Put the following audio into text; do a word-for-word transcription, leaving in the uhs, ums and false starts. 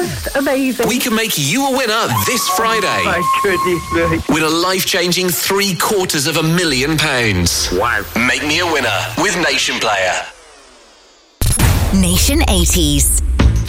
just amazing. We can make you a winner this Friday. Oh, my goodness me. With a life-changing three quarters of a million pounds. Wow. Make me a winner with Nation Player. Nation eighties.